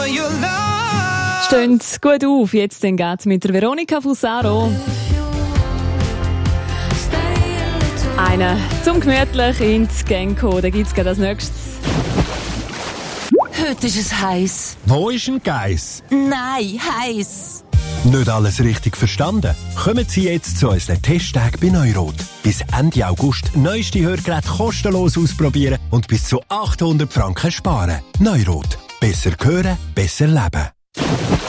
Steht's gut auf, jetzt geht's mit der Veronika Fusaro. Einer zum gemütlich ins Gang kommen, da gibt's gerade als nächstes. Heute ist es heiß. Wo ist ein Geiss? Nein, heiß. Nicht alles richtig verstanden? Kommen Sie jetzt zu unseren Testtagen bei Neurot. Bis Ende August neueste Hörgeräte kostenlos ausprobieren und bis zu 800 Franken sparen. Neurot. Besser hören, besser leben.